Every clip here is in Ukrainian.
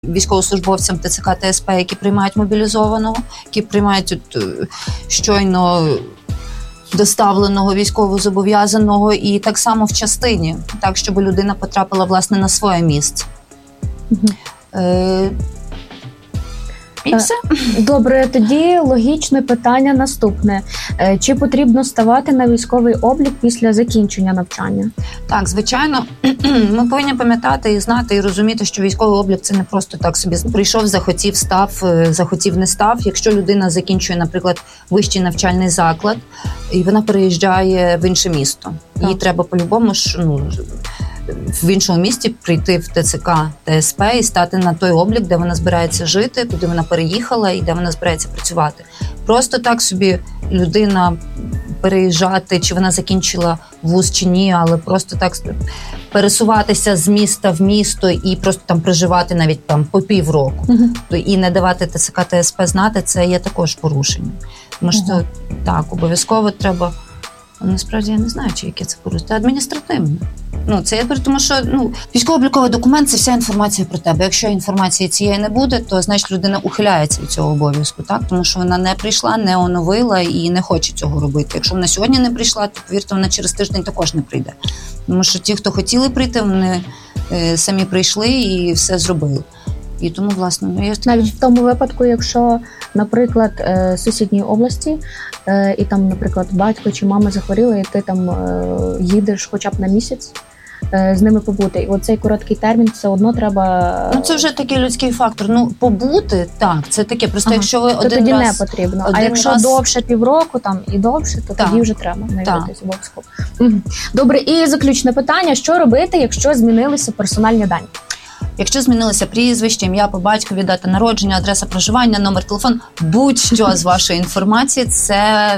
військовослужбовцям ТЦК та СП, які приймають мобілізованого, які приймають щойно доставленого військовозобов'язаного, і так само в частині, так, щоб людина потрапила, власне, на своє місце. І все. Добре, тоді логічне питання наступне. Чи потрібно ставати на військовий облік після закінчення навчання? Так, звичайно. Ми повинні пам'ятати і знати, і розуміти, що військовий облік – це не просто так собі прийшов, захотів, став, захотів, не став. Якщо людина закінчує, наприклад, вищий навчальний заклад, і вона переїжджає в інше місто, їй треба по-любому в іншому місті прийти в ТЦК та СП і стати на той облік, де вона збирається жити, куди вона переїхала і де вона збирається працювати. Просто так собі людина переїжджати, чи вона закінчила вуз чи ні, але просто так пересуватися з міста в місто і просто там проживати навіть там по півроку. І не давати ТЦК та СП знати, це є також порушення. Тому що так, обов'язково треба, насправді я не знаю, чи яке це порушення, це адміністративне. Це тому, що військово-обліковий документ – це вся інформація про тебе. Якщо інформації цієї не буде, то, значить, людина ухиляється від цього обов'язку, так? Тому що вона не прийшла, не оновила і не хоче цього робити. Якщо вона сьогодні не прийшла, то, повірте, вона через тиждень також не прийде. Тому що ті, хто хотіли прийти, вони самі прийшли і все зробили. І тому, власне, навіть в тому випадку, якщо, наприклад, в сусідній області, і там, наприклад, батько чи мама захворіли, і ти там їдеш хоча б на місяць з ними побути. І оцей короткий термін все одно треба... це вже такий людський фактор. Побути, так, це таке. Просто якщо ви то один тоді раз... не потрібно. А якщо довше півроку там і довше, то тоді вже треба навідатись обов'язково. Добре, і заключне питання. Що робити, якщо змінилися персональні дані? Якщо змінилося прізвище, ім'я по батькові, дата народження, адреса проживання, номер телефону, будь-що з вашої інформації, це...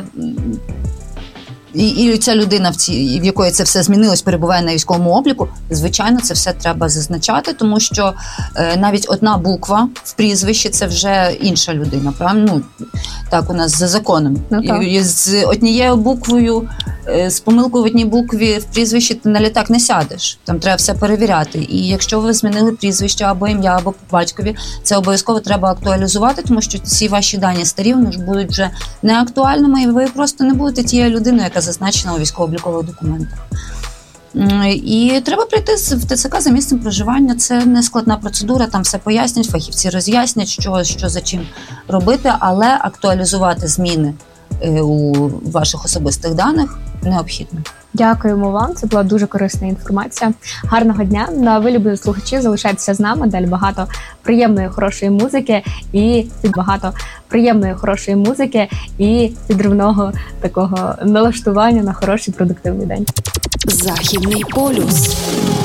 І ця людина, в якої це все змінилось, перебуває на військовому обліку, звичайно, це все треба зазначати, тому що навіть одна буква в прізвищі – це вже інша людина, правильно? Так у нас за законом. З однією буквою, з помилкою в одній букві в прізвищі ти на літак не сядеш. Там треба все перевіряти. І якщо ви змінили прізвище або ім'я, або по батькові, це обов'язково треба актуалізувати, тому що ці ваші дані старі, вони ж будуть вже неактуальними, і ви просто не будете тією людиною, яка зазначена у військово-облікових документах. І треба прийти в ТЦК за місцем проживання. Це не складна процедура, там все пояснять, фахівці роз'яснять, що за чим робити, але актуалізувати зміни у ваших особистих даних необхідно. Dякуємо вам, це була дуже корисна інформація. Гарного дня. На ви, любі слухачі, залишайтеся з нами, далі багато приємної, хорошої музики і підривного такого налаштування на хороший продуктивний день. Західний полюс.